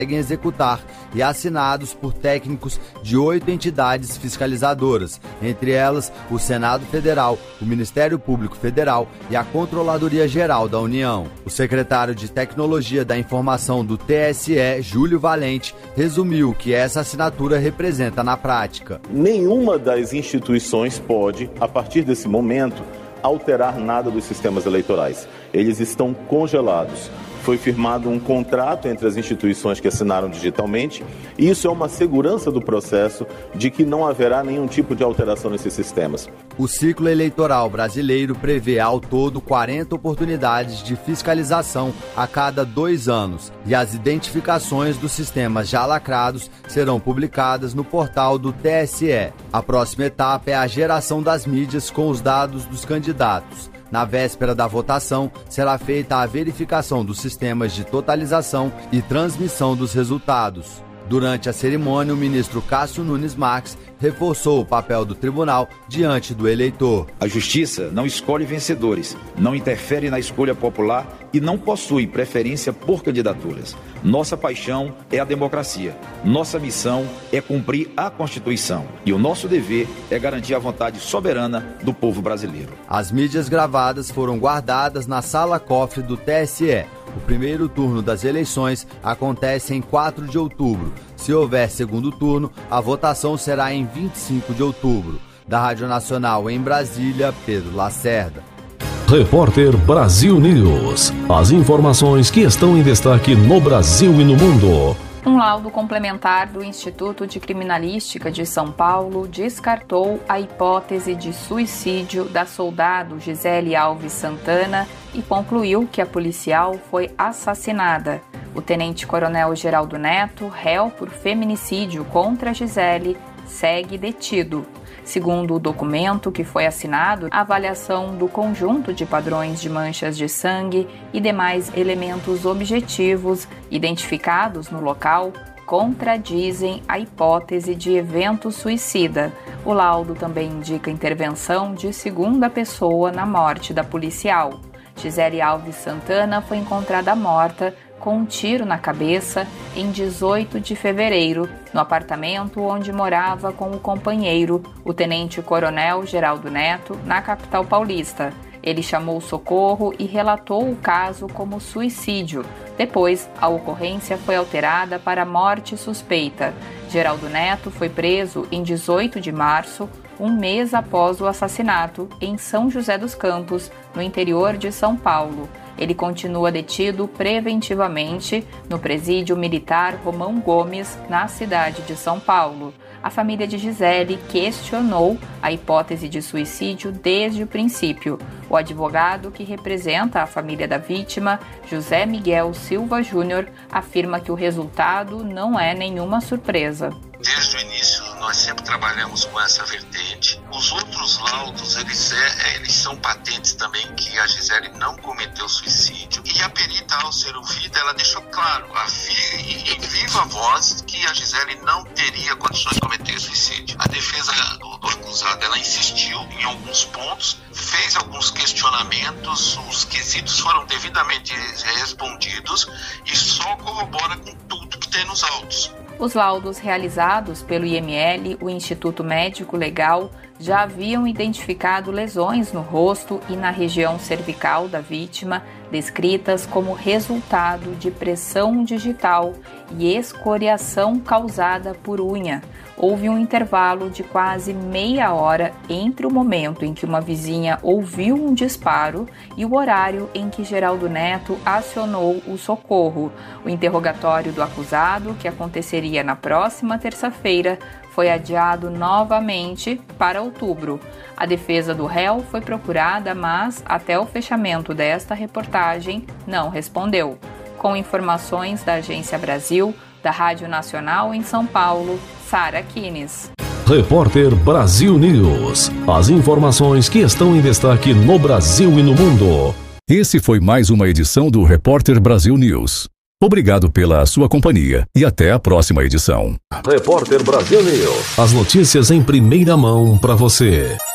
conseguem executar e assinados por técnicos de 8 entidades fiscalizadoras, entre elas o Senado Federal, o Ministério Público Federal e a Controladoria Geral da União. O secretário de Tecnologia da Informação do TSE, Júlio Valente, resumiu o que essa assinatura representa na prática. Nenhuma das instituições pode, a partir desse momento, alterar nada dos sistemas eleitorais. Eles estão congelados. Foi firmado um contrato entre as instituições que assinaram digitalmente e isso é uma segurança do processo de que não haverá nenhum tipo de alteração nesses sistemas. O ciclo eleitoral brasileiro prevê ao todo 40 oportunidades de fiscalização a cada 2 anos e as identificações dos sistemas já lacrados serão publicadas no portal do TSE. A próxima etapa é a geração das mídias com os dados dos candidatos. Na véspera da votação, será feita a verificação dos sistemas de totalização e transmissão dos resultados. Durante a cerimônia, o ministro Cássio Nunes Marques reforçou o papel do tribunal diante do eleitor. A justiça não escolhe vencedores, não interfere na escolha popular e não possui preferência por candidaturas. Nossa paixão é a democracia. Nossa missão é cumprir a Constituição. E o nosso dever é garantir a vontade soberana do povo brasileiro. As mídias gravadas foram guardadas na sala-cofre do TSE. O primeiro turno das eleições acontece em 4 de outubro. Se houver segundo turno, a votação será em 25 de outubro. Da Rádio Nacional em Brasília, Pedro Lacerda. Repórter Brasil News. As informações que estão em destaque no Brasil e no mundo. Um laudo complementar do Instituto de Criminalística de São Paulo descartou a hipótese de suicídio da soldado Gisele Alves Santana e concluiu que a policial foi assassinada. O tenente-coronel Geraldo Neto, réu por feminicídio contra Gisele, segue detido. Segundo o documento que foi assinado, a avaliação do conjunto de padrões de manchas de sangue e demais elementos objetivos identificados no local contradizem a hipótese de evento suicida. O laudo também indica intervenção de segunda pessoa na morte da policial. Gisele Alves Santana foi encontrada morta com um tiro na cabeça em 18 de fevereiro, no apartamento onde morava com o companheiro, o tenente-coronel Geraldo Neto, na capital paulista. Ele chamou socorro e relatou o caso como suicídio. Depois, a ocorrência foi alterada para morte suspeita. Geraldo Neto foi preso em 18 de março, um mês após o assassinato, em São José dos Campos, no interior de São Paulo. Ele continua detido preventivamente no presídio militar Romão Gomes, na cidade de São Paulo. A família de Gisele questionou a hipótese de suicídio desde o princípio. O advogado que representa a família da vítima, José Miguel Silva Júnior, afirma que o resultado não é nenhuma surpresa. Desde o início, nós sempre trabalhamos com essa vertente. Os outros laudos, eles são patentes também que a Gisele não cometeu suicídio. E a perita, ao ser ouvida, ela deixou claro, em viva voz, que a Gisele não teria condições de cometer suicídio. A defesa do acusado, ela insistiu em alguns pontos, fez alguns questionamentos, os quesitos foram devidamente respondidos e só corrobora com tudo que tem nos autos. Os laudos realizados pelo IML, o Instituto Médico Legal, já haviam identificado lesões no rosto e na região cervical da vítima, descritas como resultado de pressão digital e escoriação causada por unha. Houve um intervalo de quase meia hora entre o momento em que uma vizinha ouviu um disparo e o horário em que Geraldo Neto acionou o socorro. O interrogatório do acusado, que aconteceria na próxima terça-feira, foi adiado novamente para outubro. A defesa do réu foi procurada, mas, até o fechamento desta reportagem, não respondeu. Com informações da Agência Brasil, da Rádio Nacional em São Paulo, Sara Kines. Repórter Brasil News. As informações que estão em destaque no Brasil e no mundo. Esse foi mais uma edição do Repórter Brasil News. Obrigado pela sua companhia e até a próxima edição. Repórter Brasil News. As notícias em primeira mão para você.